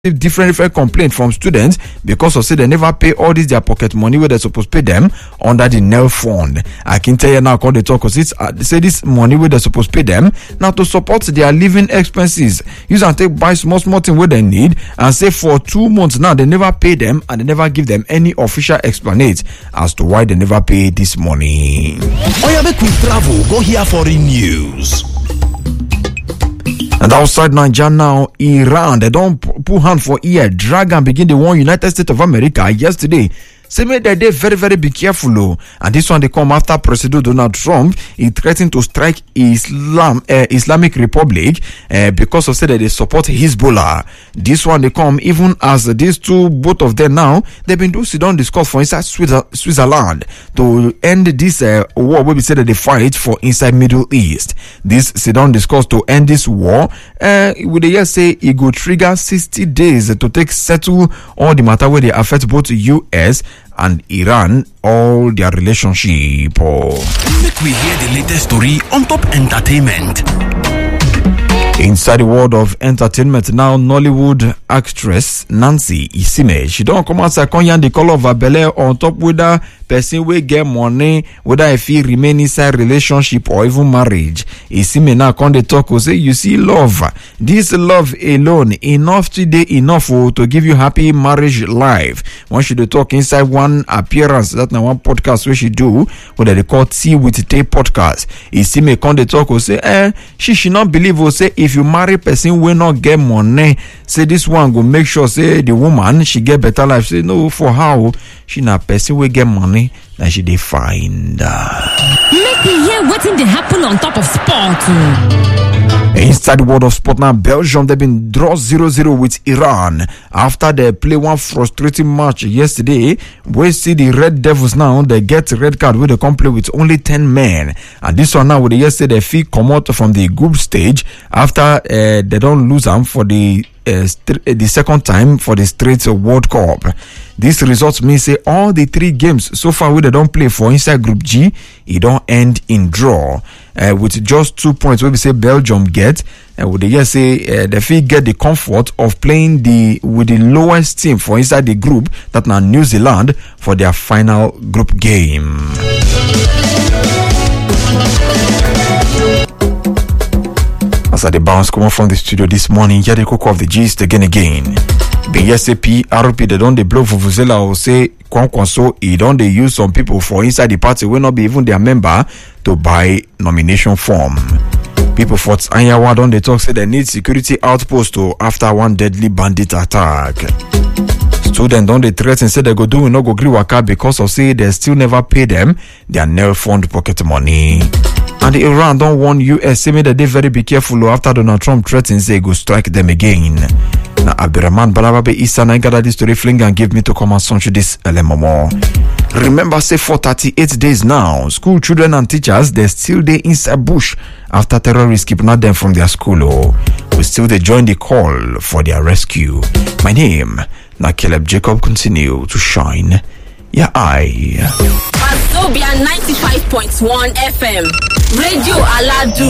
different complaints from students because of say they never pay all this their pocket money where they're supposed to pay them under the NEL fund. I can tell you now, call the talk, because say this money where they're supposed to pay them now to support their living expenses. Use and take buy small thing where they need, and say for 2 months now they never pay them and they never give them any official explanation as to why they never pay this money. Oya, make we travel, go hear foreign news. And outside Nigeria now, Iran, they don't put hand for ear, drag and begin the war United States of America yesterday. Say make that they very be careful. And this one they come after President Donald Trump. He threatened to strike Islamic Republic because of say that they support Hezbollah. This one they come even as these two, both of them now, they've been doing sit down discuss for inside Switzerland to end this war where we say that they fight for inside Middle East. This sit down discuss to end this war. Would they say it go trigger 60 days to take settle all the matter where they affect both the US and Iran, all their relationship. Make we hear the latest story on top entertainment. Inside the world of entertainment now, Nollywood actress Nancy Isime, she don't come outside the color of her belly on top with her person will get money, whether if he remain inside relationship or even marriage. Isime now come the talk will say, you see love, this love alone enough today enough to give you happy marriage life. When she do talk inside one appearance, that now one podcast where she do what they call Tea with Tay podcast. Isime come the talk will say, she should not believe will say if you marry person will not get money, say this one go make sure say the woman she get better life. Say no, for how she na person will get money that she dey find. Make me hear what in the happen on top of sport. Inside the world of sport now, Belgium they've been draw 0-0 with Iran after they play one frustrating match yesterday. We see the Red Devils now they get red card where they come play with only 10 men, and this one now with the yesterday they feel come out from the group stage after they don't lose them for the second time for the straight World Cup. This results means say all the 3 games so far where they don't play for inside Group G, it don't end in draw. With just 2 points where we say Belgium get, would they say they feel get the comfort of playing with the lowest team for inside the group, that now New Zealand, for their final group game. As I bounce come from the studio this morning, here the cook of the gist again. BSAP, RP, they don't they blow for Vuvuzela or say so he don't they use some people for inside the party will not be even their member to buy nomination form. People for Anyawa don't they talk say they need security outpost after one deadly bandit attack. Students don't they threaten say they go do no go gree waka because of say they still never pay them their NEL fund pocket money. And the Iran don't warn US say that they very be careful after Donald Trump threatens they go strike them again. Now Abdurrahman Balababe Issa I gather this story fling and give me to come and sunch this LMMO. Remember say for 38 days now, school children and teachers they still they inside bush after terrorists kidnapped them from their school. We still they join the call for their rescue. My name now Caleb Jacob continue to shine. Yeah, I. Azobia 95.1 FM. Radio Aladu.